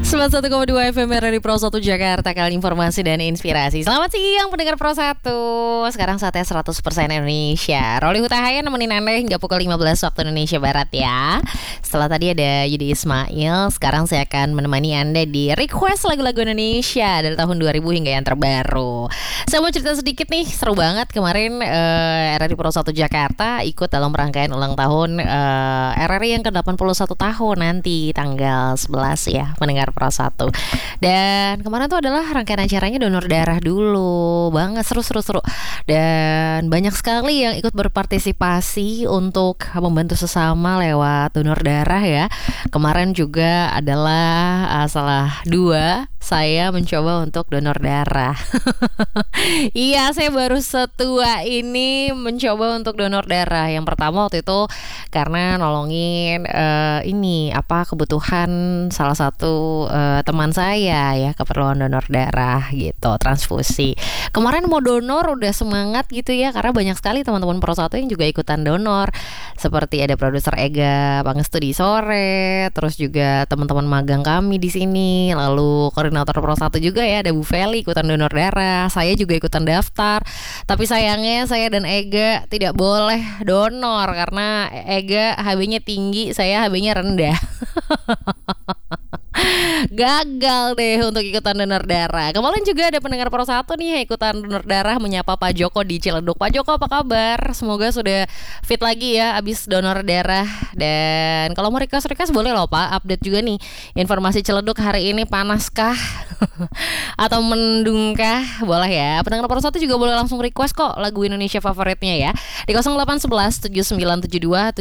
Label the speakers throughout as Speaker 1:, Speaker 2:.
Speaker 1: 91,2 FM Radio Pro 1 Jakarta. Kali informasi dan inspirasi. Selamat siang pendengar Pro 1. Sekarang saatnya 100% Indonesia. Roli Hutahaya nemenin Anda hingga pukul 15 waktu Indonesia Barat ya. Setelah tadi ada Yudi Ismail, sekarang saya akan menemani Anda di request lagu-lagu Indonesia dari tahun 2000 hingga yang terbaru. Saya mau cerita sedikit nih, seru banget. Kemarin RRI Pro 1 Jakarta ikut dalam rangkaian ulang tahun RRI yang ke-81 tahun nanti tanggal 11 ya, pendengar Pro 1. Dan kemarin tuh adalah rangkaian acaranya donor darah dulu. Banget seru. Dan banyak sekali yang ikut berpartisipasi untuk membantu sesama lewat donor darah ya. Kemarin juga adalah salah dua saya mencoba untuk donor darah. Iya, saya baru setua ini mencoba untuk donor darah. Yang pertama waktu itu karena nolongin kebutuhan salah satu teman saya ya, keperluan donor darah gitu, transfusi. Kemarin mau donor udah semangat gitu ya, karena banyak sekali teman-teman Pro 1 yang juga ikutan donor. Seperti ada produser Ega Pangestu di sore, terus juga teman-teman magang kami di sini, lalu koordinator Pro 1 juga ya, ada Bu Feli ikutan donor darah. Saya juga ikutan daftar. Tapi sayangnya saya dan Ega tidak boleh donor karena Ega HB-nya tinggi, saya HB-nya rendah. Gagal deh untuk ikutan donor darah. Kemarin juga ada pendengar Pro 1 nih ikutan donor darah, menyapa Pak Joko di Ciledug. Pak Joko apa kabar? Semoga sudah fit lagi ya abis donor darah. Dan kalau mau request boleh loh Pak, update juga nih informasi Ciledug hari ini panaskah atau mendungkah, boleh ya. Pendengar Pro 1 juga boleh langsung request kok lagu Indonesia favoritnya ya di 0811 7972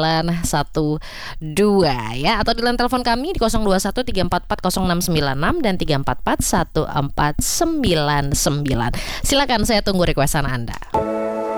Speaker 1: 7912 ya, atau di line telepon kami di 021 344 0696 dan 344 1499. Silakan, saya tunggu requestan Anda.